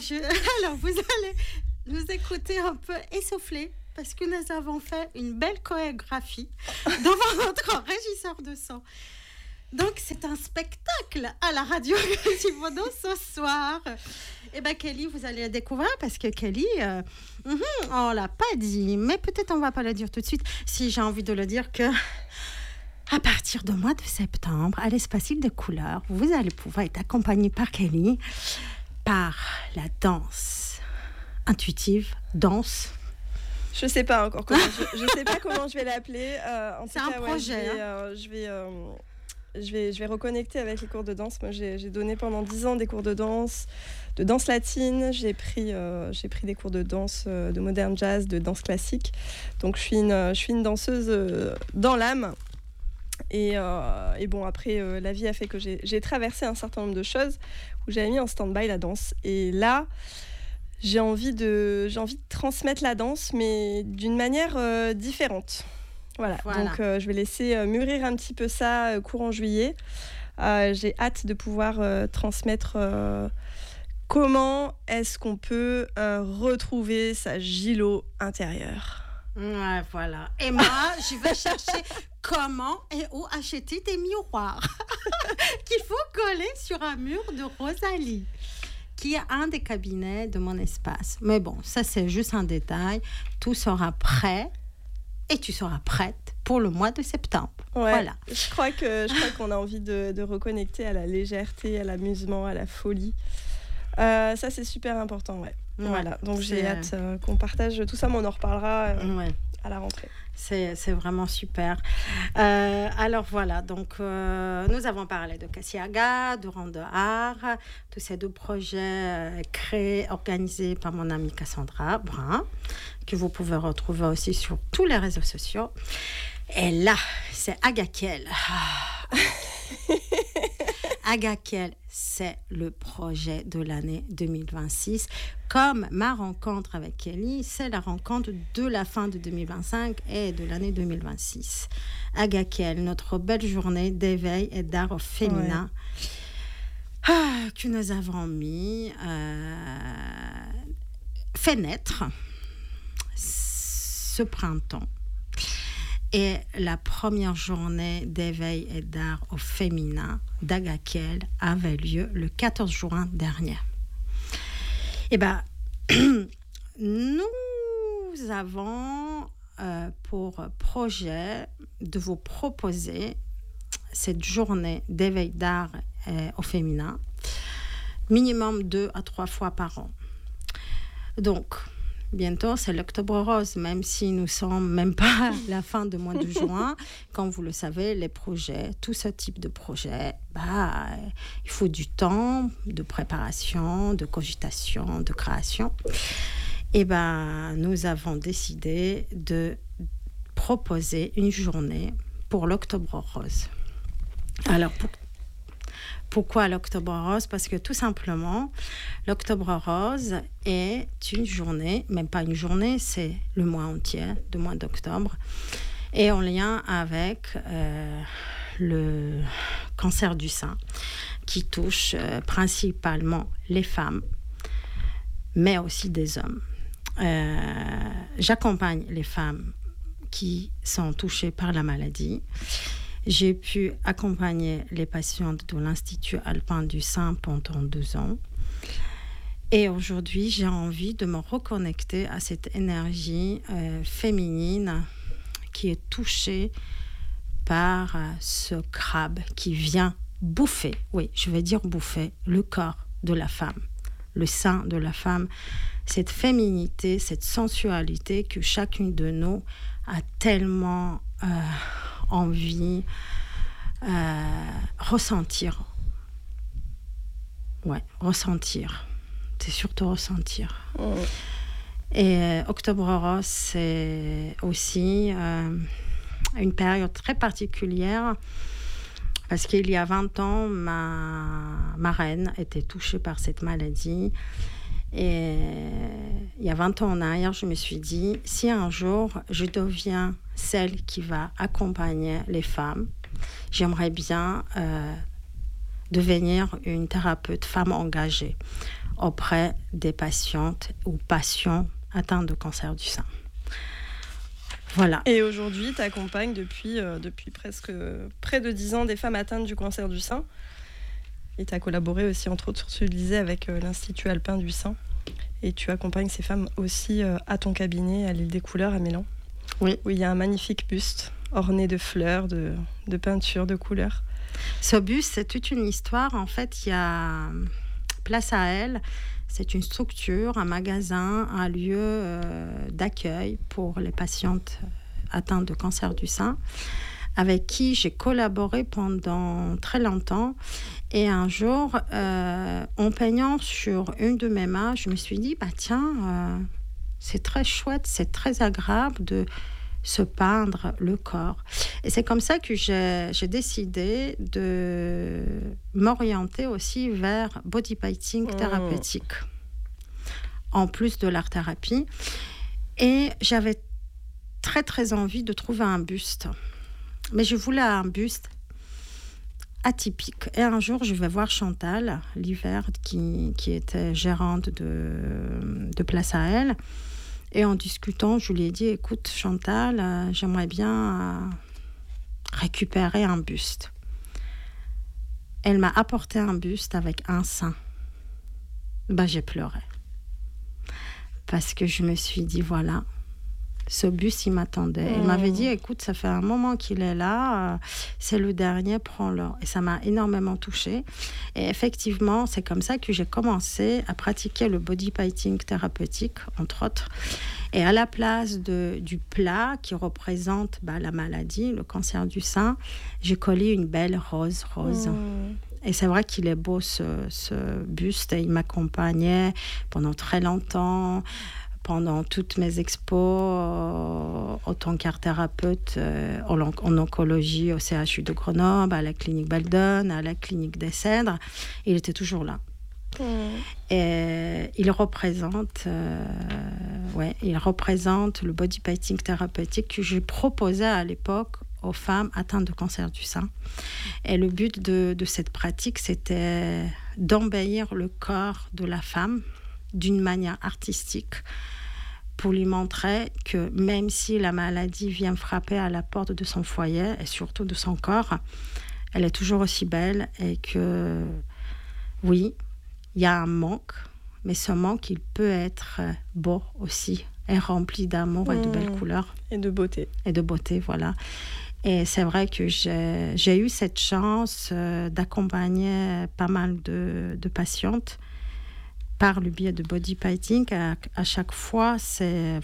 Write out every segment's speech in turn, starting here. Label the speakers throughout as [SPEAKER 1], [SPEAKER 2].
[SPEAKER 1] Alors, vous allez nous écouter un peu essoufflés parce que nous avons fait une belle chorégraphie devant notre régisseur de son. Donc, c'est un spectacle à la radio Quasimodo ce soir. Eh bien, Kelly, vous allez la découvrir parce que Kelly, on ne l'a pas dit, mais peut-être on ne va pas le dire tout de suite. Si j'ai envie de le dire que à partir du mois de septembre, à l'Espace Île des Couleurs, vous allez pouvoir être accompagné par Kelly par la danse intuitive, danse.
[SPEAKER 2] Je sais pas encore comment. Je sais pas comment je vais l'appeler.
[SPEAKER 1] C'est un projet.
[SPEAKER 2] Je vais reconnecter avec les cours de danse. Moi, j'ai donné pendant 10 ans des cours de danse latine. J'ai pris des cours de danse, de modern jazz, de danse classique. Donc, je suis une danseuse dans l'âme. Et bon, après, la vie a fait que j'ai traversé un certain nombre de choses où j'avais mis en stand-by la danse. Et là, j'ai envie de transmettre la danse, mais d'une manière différente. Voilà. Donc je vais laisser mûrir un petit peu ça courant juillet. J'ai hâte de pouvoir transmettre comment est-ce qu'on peut retrouver sa Gilo intérieure.
[SPEAKER 1] Ouais, voilà. Et moi, je vais chercher comment et où acheter des miroirs qu'il faut coller sur un mur de Rosalie, qui est un des cabinets de mon espace. Mais bon, ça c'est juste un détail. Tout sera prêt et tu seras prête pour le mois de septembre.
[SPEAKER 2] Ouais,
[SPEAKER 1] voilà.
[SPEAKER 2] Je crois qu'on a envie de reconnecter à la légèreté, à l'amusement, à la folie. Ça c'est super important, ouais. Voilà, donc j'ai hâte qu'on partage tout ça, mais on en reparlera à la rentrée.
[SPEAKER 1] C'est vraiment super. Alors voilà, donc nous avons parlé de Cassiaga, de Randehar, tous ces deux projets créés, organisés par mon amie Cassandra Brun, que vous pouvez retrouver aussi sur tous les réseaux sociaux. Et là, c'est Agakel. Agakel, c'est le projet de l'année 2026. Comme ma rencontre avec Kelly, c'est la rencontre de la fin de 2025 et de l'année 2026. Agakel, notre belle journée d'éveil et d'art au féminin que nous avons fait naître ce printemps. Et la première journée d'éveil et d'art au féminin d'Agakel avait lieu le 14 juin dernier. Eh bien, nous avons pour projet de vous proposer cette journée d'éveil d'art au féminin, minimum 2 à 3 fois par an. Donc, bientôt, c'est l'Octobre Rose, même si nous ne sommes même pas à la fin du mois de juin. Comme vous le savez, les projets, tout ce type de projet, il faut du temps de préparation, de cogitation, de création. Et nous avons décidé de proposer une journée pour l'Octobre Rose. Alors, pourquoi l'Octobre Rose ? Parce que tout simplement, l'Octobre Rose est une journée, même pas une journée, c'est le mois entier, le mois d'octobre, et en lien avec le cancer du sein, qui touche principalement les femmes, mais aussi des hommes. J'accompagne les femmes qui sont touchées par la maladie. J'ai pu accompagner les patientes de l'Institut alpin du sein pendant 2 ans. Et aujourd'hui, j'ai envie de me reconnecter à cette énergie féminine qui est touchée par ce crabe qui vient bouffer, oui, je vais dire bouffer, le corps de la femme, le sein de la femme, cette féminité, cette sensualité que chacune de nous a tellement envie ressentir. Ouais, ressentir. C'est surtout ressentir. Oh. Et Octobre Rose, c'est aussi une période très particulière parce qu'il y a 20 ans, ma reine était touchée par cette maladie. Et il y a 20 ans en arrière, je me suis dit, si un jour je deviens celle qui va accompagner les femmes, j'aimerais bien devenir une thérapeute femme engagée. auprès des patientes ou patients atteints de cancer du sein. Voilà.
[SPEAKER 2] Et aujourd'hui, tu accompagnes depuis presque près de 10 ans des femmes atteintes du cancer du sein. Et tu as collaboré aussi, entre autres, tu le disais, avec l'Institut alpin du sein. Et tu accompagnes ces femmes aussi à ton cabinet, à l'île des Couleurs, à Mélan.
[SPEAKER 1] Oui.
[SPEAKER 2] Où il y a un magnifique buste orné de fleurs, de peintures, de couleurs.
[SPEAKER 1] Ce buste, c'est toute une histoire. En fait, il y a Place à elle. C'est une structure, un magasin, un lieu d'accueil pour les patientes atteintes de cancer du sein, avec qui j'ai collaboré pendant très longtemps. Et un jour, en peignant sur une de mes mains, je me suis dit, c'est très chouette, c'est très agréable de se peindre le corps. Et c'est comme ça que j'ai décidé de m'orienter aussi vers body painting thérapeutique, en plus de l'art-thérapie. Et j'avais très très envie de trouver un buste. Mais je voulais un buste atypique. Et un jour, je vais voir Chantal Livert, qui était gérante de Place à elle. Et en discutant, je lui ai dit, écoute Chantal, j'aimerais bien récupérer un buste. Elle m'a apporté un buste avec un sein. J'ai pleuré. Parce que je me suis dit, voilà, ce buste, il m'attendait. Elle m'avait dit, écoute, ça fait un moment qu'il est là, c'est le dernier, prends-le. Et ça m'a énormément touchée. Et effectivement, c'est comme ça que j'ai commencé à pratiquer le body painting thérapeutique, entre autres. Et à la place du plat qui représente la maladie, le cancer du sein, j'ai collé une belle rose. Et c'est vrai qu'il est beau, ce buste. Et il m'accompagnait pendant très longtemps. Pendant toutes mes expos, en tant qu'art-thérapeute en oncologie au CHU de Grenoble, à la clinique Baldon, à la clinique des Cèdres, il était toujours là. Et il représente le body painting thérapeutique que je proposais à l'époque aux femmes atteintes de cancer du sein. Et le but de cette pratique, c'était d'embellir le corps de la femme d'une manière artistique, pour lui montrer que même si la maladie vient frapper à la porte de son foyer et surtout de son corps, elle est toujours aussi belle et que oui, il y a un manque, mais ce manque, il peut être beau aussi et rempli d'amour et de belles couleurs.
[SPEAKER 2] Et de beauté.
[SPEAKER 1] Et de beauté, voilà. Et c'est vrai que j'ai eu cette chance d'accompagner pas mal de patientes par le biais de body painting. À chaque fois, c'est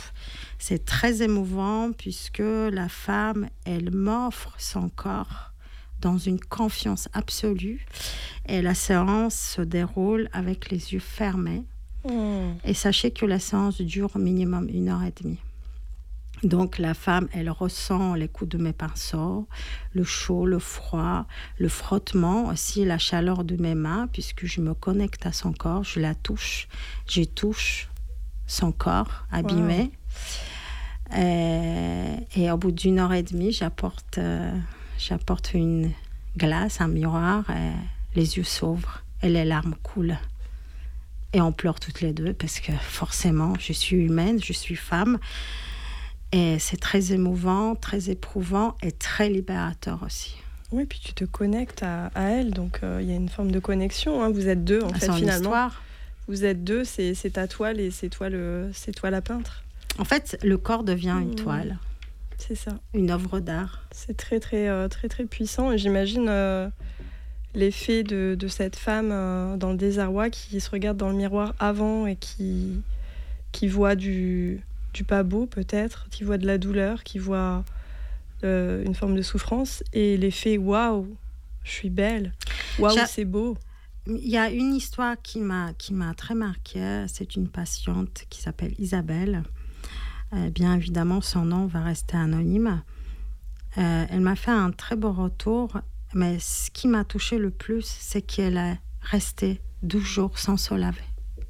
[SPEAKER 1] très émouvant puisque la femme, elle m'offre son corps dans une confiance absolue. Et la séance se déroule avec les yeux fermés. Et sachez que la séance dure minimum 1h30. Donc la femme, elle ressent les coups de mes pinceaux, le chaud, le froid, le frottement, aussi la chaleur de mes mains, puisque je me connecte à son corps, je la touche, je touche son corps abîmé. Wow. Et au bout d'1h30, j'apporte une glace, un miroir, et les yeux s'ouvrent et les larmes coulent. Et on pleure toutes les deux, parce que forcément, je suis humaine, je suis femme. Et c'est très émouvant, très éprouvant et très libérateur aussi.
[SPEAKER 2] Oui, puis tu te connectes à elle, donc il y a une forme de connexion. Vous êtes deux, en fait, finalement.
[SPEAKER 1] Histoire.
[SPEAKER 2] Vous êtes deux, c'est ta toile et c'est toi la peintre.
[SPEAKER 1] En fait, le corps devient une toile.
[SPEAKER 2] C'est ça.
[SPEAKER 1] Une œuvre d'art.
[SPEAKER 2] C'est très, très, très, très puissant. Et j'imagine l'effet de cette femme dans le désarroi qui se regarde dans le miroir avant et qui voit du pas beau peut-être, qui voit de la douleur, qui voit une forme de souffrance, et l'effet waouh, je suis belle, waouh, c'est beau.
[SPEAKER 1] Il y a une histoire qui m'a très marquée. C'est une patiente qui s'appelle Isabelle. Bien évidemment, son nom va rester anonyme. Elle m'a fait un très beau retour, mais ce qui m'a touchée le plus, c'est qu'elle est restée 12 jours sans se laver.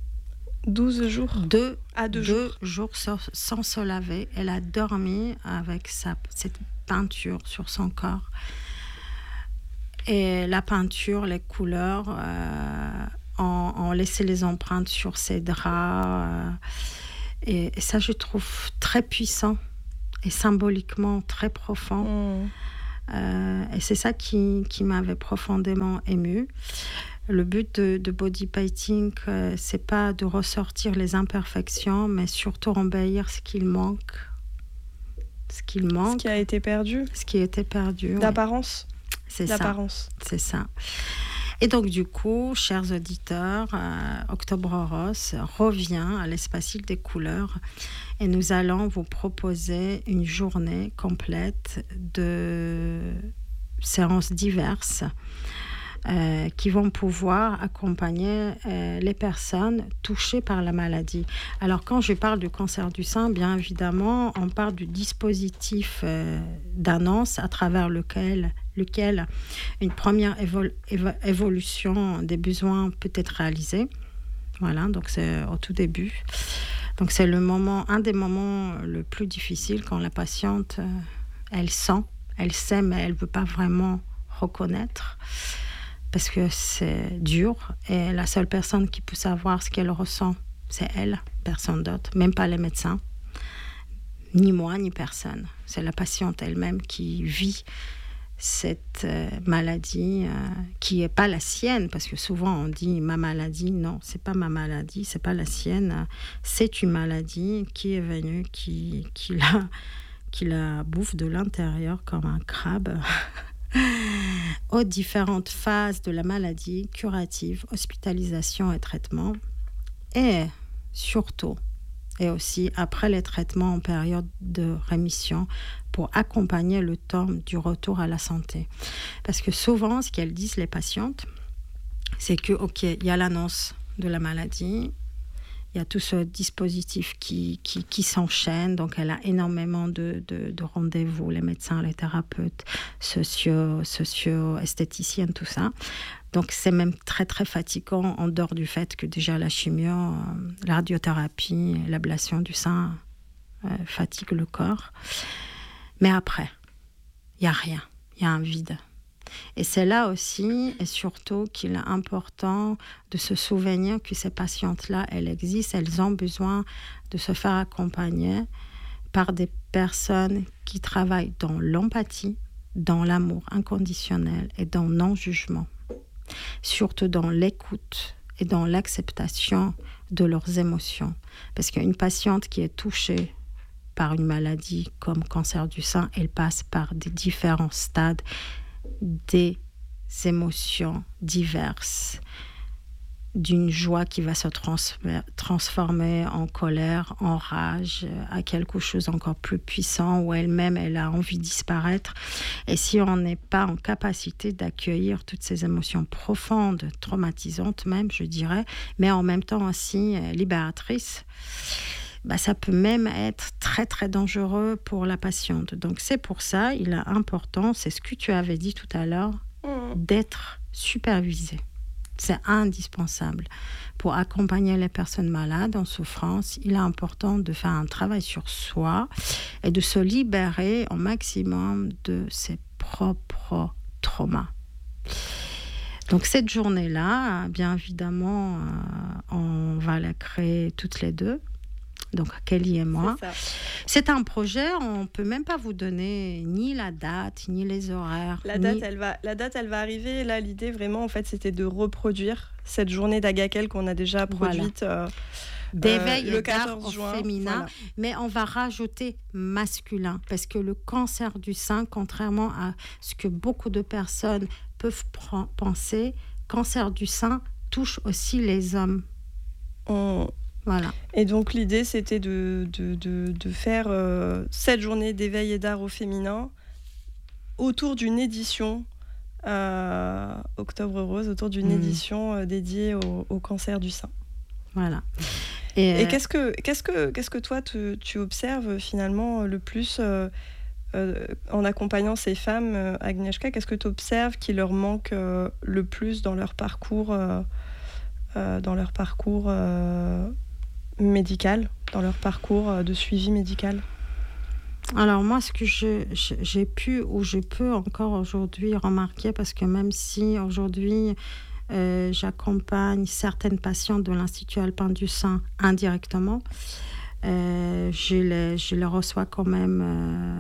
[SPEAKER 2] 12 jours
[SPEAKER 1] 2 jours sans se laver. Elle a dormi avec cette peinture sur son corps. Et la peinture, les couleurs ont ont laissé les empreintes sur ces draps. Et ça, je trouve très puissant et symboliquement très profond. Et c'est ça qui m'avait profondément émue. Le but de body painting, c'est pas de ressortir les imperfections, mais surtout embellir ce qui manque. Ce qui a été perdu. Ce qui a été perdu.
[SPEAKER 2] D'apparence.
[SPEAKER 1] C'est D'apparence. Ça. C'est ça. Et donc, du coup, chers auditeurs, Octobre Rose revient à l'Espace Île des Couleurs et nous allons vous proposer une journée complète de séances diverses qui vont pouvoir accompagner les personnes touchées par la maladie. Alors, quand je parle du cancer du sein, bien évidemment, on parle du dispositif d'annonce à travers lequel une première évolution des besoins peut être réalisée. Voilà, donc c'est au tout début. Donc, c'est un des moments le plus difficiles quand la patiente, elle sait, mais elle ne veut pas vraiment reconnaître. Parce que c'est dur et la seule personne qui peut savoir ce qu'elle ressent, c'est elle, personne d'autre, même pas les médecins, ni moi, ni personne. C'est la patiente elle-même qui vit cette maladie qui n'est pas la sienne, parce que souvent on dit ma maladie, non, c'est pas ma maladie, c'est pas la sienne, c'est une maladie qui est venue, qui la bouffe de l'intérieur comme un crabe. Aux différentes phases de la maladie, curative, hospitalisation et traitement, et surtout, et aussi après les traitements en période de rémission, pour accompagner le temps du retour à la santé. Parce que souvent, ce qu'elles disent les patientes, c'est que, ok, il y a l'annonce de la maladie, il y a tout ce dispositif qui s'enchaîne, donc elle a énormément de rendez-vous, les médecins, les thérapeutes, socio-esthéticiennes, tout ça. Donc c'est même très très fatigant en dehors du fait que déjà la chimio, la radiothérapie, l'ablation du sein fatigue le corps. Mais après, il n'y a rien, il y a un vide. Et c'est là aussi et surtout qu'il est important de se souvenir que ces patientes-là, elles existent, elles ont besoin de se faire accompagner par des personnes qui travaillent dans l'empathie, dans l'amour inconditionnel et dans le non-jugement. Surtout dans l'écoute et dans l'acceptation de leurs émotions. Parce qu'une patiente qui est touchée par une maladie comme cancer du sein, elle passe par des différents stades, des émotions diverses, d'une joie qui va se transformer en colère, en rage, à quelque chose encore plus puissant où elle-même, elle a envie de disparaître. Et si on n'est pas en capacité d'accueillir toutes ces émotions profondes, traumatisantes même, je dirais, mais en même temps aussi libératrices, ça peut même être très très dangereux pour la patiente. Donc c'est pour ça, il est important, c'est ce que tu avais dit tout à l'heure, d'être supervisé. C'est indispensable. Pour accompagner les personnes malades en souffrance, il est important de faire un travail sur soi et de se libérer au maximum de ses propres traumas. Donc cette journée-là, bien évidemment, on va la créer toutes les deux. Donc Kelly et moi. C'est un projet, on ne peut même pas vous donner ni la date, ni les horaires.
[SPEAKER 2] La date, elle va arriver. Là, l'idée, vraiment, en fait, c'était de reproduire cette journée d'Agakel qu'on a déjà produite
[SPEAKER 1] d'éveil
[SPEAKER 2] le
[SPEAKER 1] et d'art
[SPEAKER 2] 14 juin.
[SPEAKER 1] Féminin. Voilà. Mais on va rajouter masculin, parce que le cancer du sein, contrairement à ce que beaucoup de personnes peuvent penser, cancer du sein touche aussi les hommes. Voilà.
[SPEAKER 2] Et donc l'idée c'était de faire cette journée d'éveil et d'art au féminin autour d'une édition Octobre Rose, autour d'une édition dédiée au cancer du sein.
[SPEAKER 1] Voilà.
[SPEAKER 2] Et qu'est-ce que toi tu observes finalement le plus en accompagnant ces femmes, Agnieszka, qu'est-ce que tu observes qui leur manque le plus dans leur parcours médical, dans leur parcours de suivi médical?
[SPEAKER 1] Alors moi, ce que j'ai pu ou je peux encore aujourd'hui remarquer, parce que même si aujourd'hui J'accompagne certaines patientes de l'Institut alpin du sein indirectement. Je les reçois quand même